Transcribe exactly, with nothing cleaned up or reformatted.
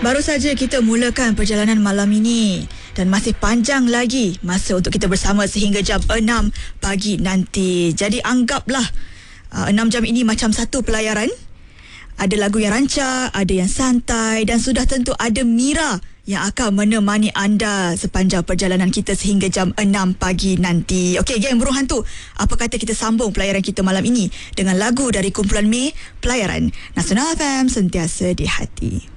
Baru saja kita mulakan perjalanan malam ini dan masih panjang lagi masa untuk kita bersama sehingga jam enam pagi nanti. Jadi anggaplah uh, enam jam ini macam satu pelayaran. Ada lagu yang rancak, ada yang santai dan sudah tentu ada Mira yang akan menemani anda sepanjang perjalanan kita sehingga jam enam pagi nanti. Okey, geng burung hantu, apa kata kita sambung pelayaran kita malam ini dengan lagu dari kumpulan May, Pelayaran Nasional F M, sentiasa di hati.